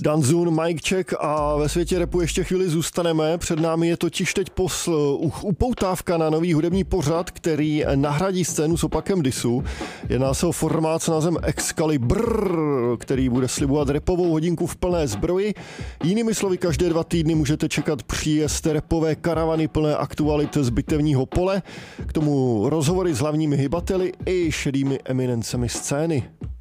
Danzun, Mike Check a ve světě rapu ještě chvíli zůstaneme. Před námi je totiž teď upoutávka na nový hudební pořad, který nahradí scénu s opakem disu. Jedná se o formát s názvem Excalibur, který bude slibovat rapovou hodinku v plné zbroji. Jinými slovy, každé 2 týdny můžete čekat příjezd rapové karavany plné aktualit z bitevního pole. K tomu rozhovory s hlavními hybateli i šedými eminencemi scény.